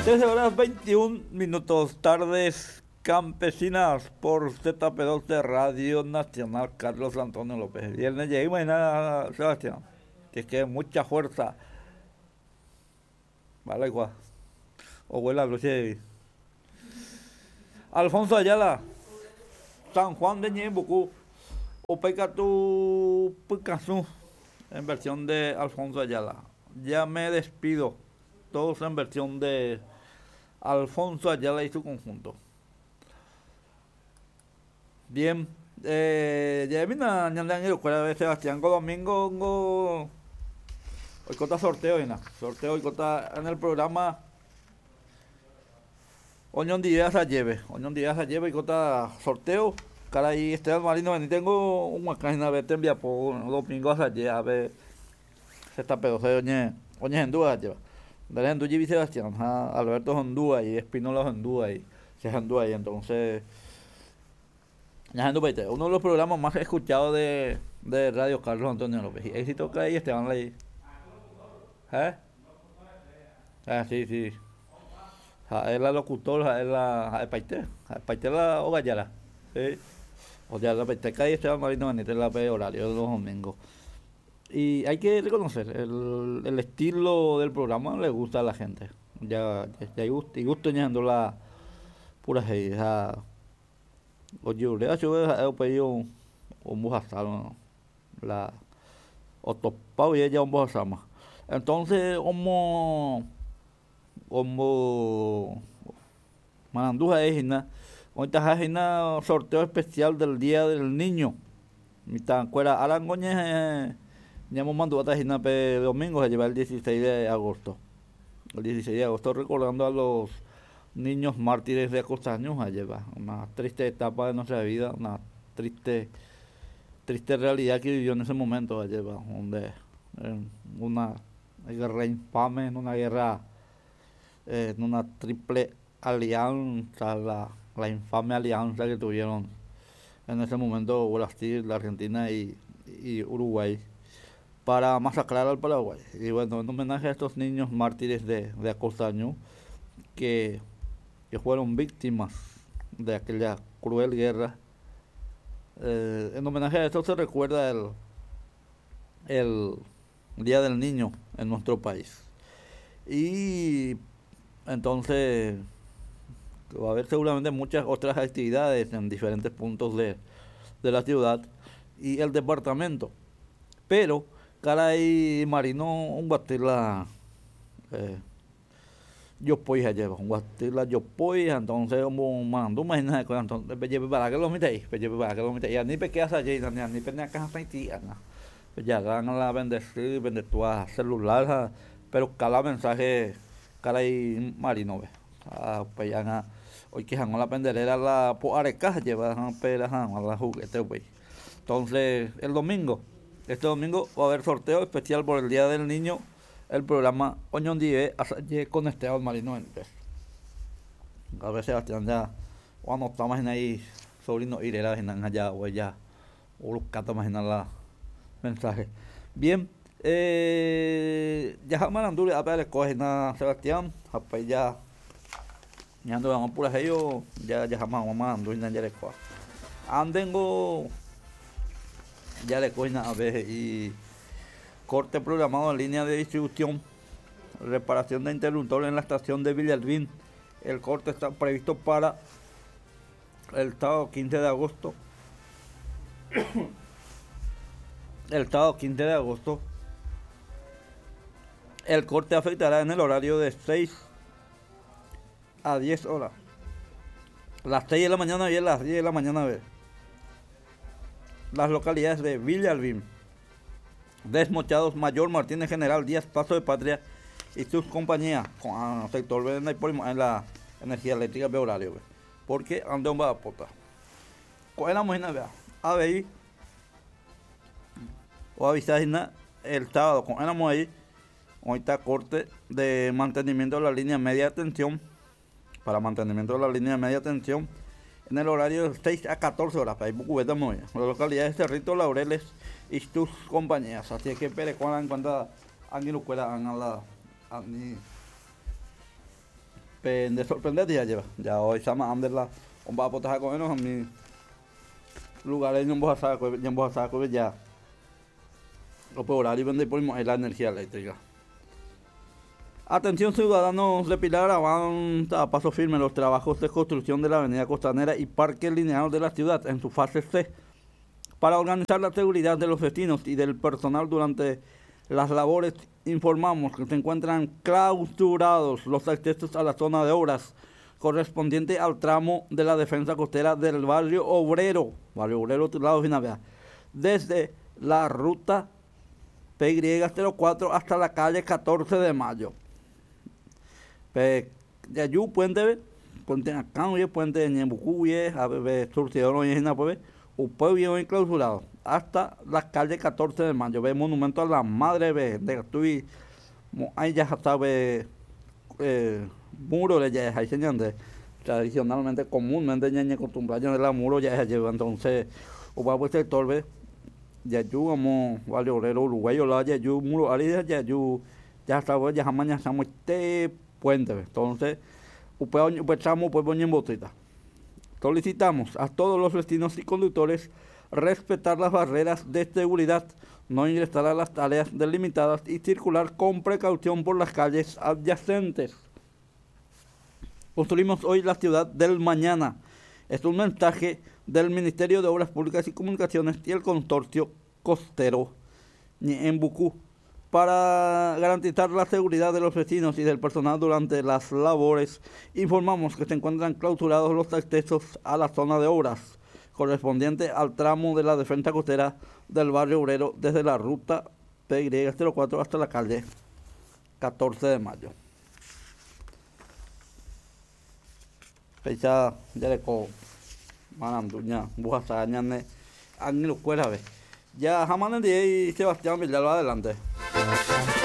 13:21, tardes campesinas por ZP2 de Radio Nacional Carlos Antonio López. Viernes y mañana, Sebastián, que es que mucha fuerza. Vale, igual. O vuela luce. Alfonso Ayala, San Juan de Ñebucú, o Pecatu Picasso, en versión de Alfonso Ayala. Ya me despido, todos en versión de Alfonso Ayala y su conjunto. Bien, ya mina ñandan el cual de Sebastián Domingo hoy cota sorteo sorteo hoy cota en el programa Oñón Díaz a lleve y cota sorteo cara ahí Esteban Marino y tengo una página de envía por domingo a ver se está pedo se oñe en duda lleva de en y Sebastián Alberto Hondúa y Espinola Hondúa y se Hondúa y entonces uno de los programas más escuchados de Radio Carlos Antonio López. Y éxito que ahí Esteban Ley. Sí. Es la locutor, es la Paite la Ogayala. Sí. O sea, la Paite que ahí Esteban Marino Benítez la P horario de los domingos. Y hay que reconocer, el estilo del programa le gusta a la gente. Ya gusto añadiendo la pura hey, oye, le ha hecho he pedido un bujasal, la otopao y ella un bujasama. Entonces, como mananduja es hina, ahorita es hina sorteo especial del Día del Niño. Mitad cuera arangoñe ya hemos mandado a hina pe domingo se lleva el 16 de agosto. El 16 de agosto recordando a los niños mártires de Acostaños lleva una triste etapa de nuestra vida, una triste realidad que vivió en ese momento lleva donde en una guerra infame, en una guerra en una triple alianza, la infame alianza que tuvieron en ese momento Brasil, la Argentina y Uruguay para masacrar al Paraguay. Y bueno, en homenaje a estos niños mártires de Acostaños que fueron víctimas de aquella cruel guerra. En homenaje a esto se recuerda el Día del Niño en nuestro país. Y entonces va a haber seguramente muchas otras actividades en diferentes puntos de la ciudad y el departamento. Pero, caray, Marino, un batila yo pues allá un guatila yo pues entonces como mando imagina que entonces lleve para que lo mite ya ni pequeñas allá ni pequeña caja paitiana ya ganan la vender tu celular pero cada mensaje cada y Marino ve pues ya hoy que la pendelera la po areca lleva peras a la juguete pues entonces este domingo va a haber sorteo especial por el Día del Niño. El programa Oñón Díaz con Esteban Marino Benítez. A ver, Sebastián, ya, cuando estamos en ahí, sobrino Irera, en allá, o ella, o los catas, imaginar la mensaje. Bien, ya jamás andule, a ver, coge nada, Sebastián, pues ya ando vamos por ello, ya jamás vamos andule, ya le coge. Andengo, ya le coge nada, a ver, y corte programado en línea de distribución, reparación de interruptor en la estación de Villalbín. El corte está previsto para el sábado 15 de agosto. El sábado 15 de agosto. El corte afectará en el horario de 6 a 10 horas. Las 6 de la mañana y las 10 de la mañana. Las localidades de Villalbín, Desmochados, Mayor Martínez, General Díaz, Paso de Patria y sus compañías con el sector en la energía eléctrica de horario, porque ande un va a pota. ¿Cuál es la mojina? A ver, o avisar el sábado con el ahí, ahorita corte de mantenimiento de la línea media tensión, para mantenimiento de la línea media tensión en el horario de 6 a 14 horas para ir cubeta muy bien. La localidad de Cerrito Laureles y sus compañías. Así que pere cuando en cuenta alguien lo cuela a la de sorprenderte ya lleva. Ya hoy se llama Anderla, un va a potajar con ellos a mi lugares en Bojasaco ya. O por horario vende por la energía eléctrica. Atención ciudadanos de Pilar, van a paso firme los trabajos de construcción de la avenida Costanera y Parque Lineal de la ciudad en su fase C. Para organizar la seguridad de los vecinos y del personal durante las labores, informamos que se encuentran clausurados los accesos a la zona de obras correspondiente al tramo de la defensa costera del barrio Obrero, lado Finavea, desde la ruta PY04 hasta la calle 14 de Mayo. De allí puente acá, puente de Ñembucú, surtidor, bien clausurado, hasta la calle 14 de Mayo, ve monumento a la madre, de Tui, ahí ya sabe, muro de ya ahí señalando, tradicionalmente, comúnmente, ya acostumbrado a la muro ya se lleva, entonces, o va a ser torbe, ya yo como vale obrero uruguayo, la ya yo muro, ahí ya sabe, ya jamás ya estamos puente, entonces, pues botita. Solicitamos a todos los vecinos y conductores respetar las barreras de seguridad, no ingresar a las áreas delimitadas y circular con precaución por las calles adyacentes. Construimos hoy la ciudad del mañana. Es un mensaje del Ministerio de Obras Públicas y Comunicaciones y el Consorcio Costero Ñembucú, para garantizar la seguridad de los vecinos y del personal durante las labores. Informamos que se encuentran clausurados los accesos a la zona de obras correspondiente al tramo de la defensa costera del barrio Obrero desde la ruta PY04 hasta la calle 14 de Mayo. Fecha ya le co mananduña buja sañane anglo cuera ve. Ya jamás y Sebastián Villalba adelante.